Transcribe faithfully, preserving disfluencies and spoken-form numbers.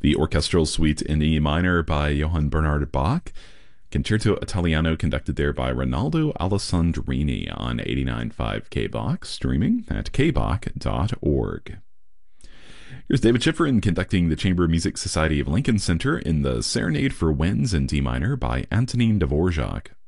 The Orchestral Suite in E minor by Johann Bernhard Bach. Concerto Italiano conducted there by Rinaldo Alessandrini on eighty-nine point five K B O C, streaming at k bach dot org. Here's David Schifrin conducting the Chamber Music Society of Lincoln Center in the Serenade for Winds in D minor by Antonin Dvorak.